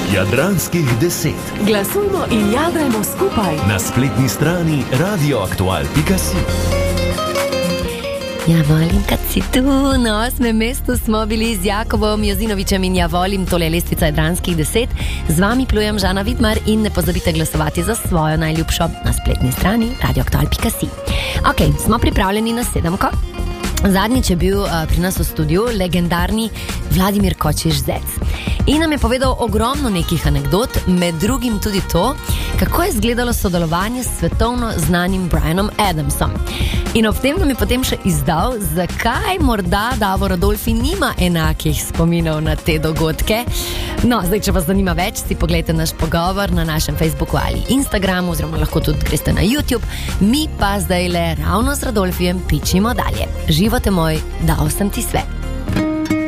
Jadranskih 10. Glasujmo in jadrajmo skupaj. Na spletni strani radioaktual.si. Ja, volim, kad si tu. Na 8. mestu smo bili z Jakobom Jozinovičem in ja, volim, tole je lestvica Jadranskih 10. Z vami plujem Žana Vidmar in ne pozabite glasovati za svojo najljubšo na spletni strani radioaktual.si. Ok, smo pripravljeni na 7. Zadnjič je bil pri nas v studiu legendarni Vladimir Kočiš-Zec in nam je povedal ogromno nekih anekdot, med drugim tudi to, kako je izgledalo sodelovanje s svetovno znanim Bryanom Adamsom. In ob tem nam je potem še izdal, zakaj morda Davor Adolfi nima enakih spominov na te dogodke. No, zdaj, če vas zanima več, si pogledajte naš pogovor na našem Facebooku ali Instagramu, oziroma lahko tudi greste na YouTube. Mi pa zdaj le ravno z Radolfijem pičimo dalje. Živote moj, dal sem ti sve.